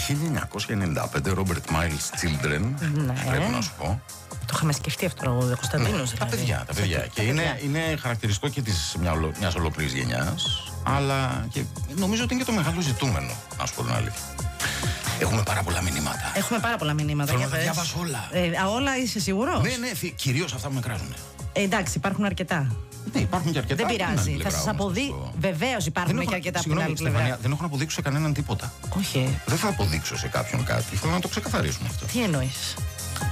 1995, Robert Miles Children. Ναι. Πρέπει να σου πω. Το είχαμε σκεφτεί αυτό ο Κωνσταντίνος. Τα παιδιά. Και είναι χαρακτηριστικό και της μιας ολόκληρης γενιάς, αλλά και νομίζω ότι είναι και το μεγάλο ζητούμενο, να σου πω την αλήθεια. Έχουμε πάρα πολλά μηνύματα. Θέλω να τα διαβάσω όλα. Όλα είσαι σίγουρο? Ναι, κυρίως αυτά που με κράζουν. Εντάξει, υπάρχουν αρκετά. Ναι, υπάρχουν και αρκετά. Δεν πειράζει. Θα σας αποδείξω. Βεβαίως υπάρχουν και αρκετά από την άλλη πλευρά. Δεν έχω να αποδείξω σε κανέναν τίποτα. Όχι. Δεν θα αποδείξω σε κάποιον κάτι. Θέλω να το ξεκαθαρίσουμε αυτό. Τι εννοείς?